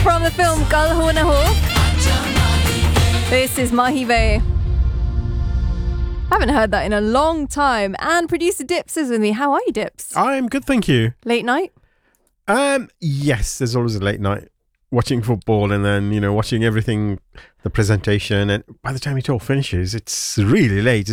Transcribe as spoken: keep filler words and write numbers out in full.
from the film Kal Ho Na Ho. This is Mahi Ve. I haven't heard that in a long time. And producer Dips is with me. How are you, Dips? I'm good, thank you. Late night? Um, yes, there's always a late night watching football and then, you know, watching everything, the presentation. And by the time it all finishes, it's really late,